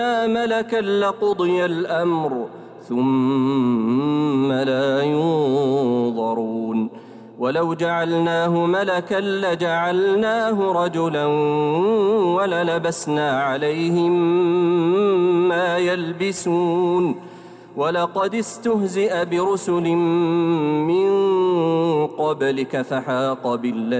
ملكا لقضي الأمر ثم لا ينظرون ولو جعلناه ملكا لجعلناه رجلا وللبسنا عليهم ما يلبسون ولقد استهزئ برسل من قبلك فحاق بالذين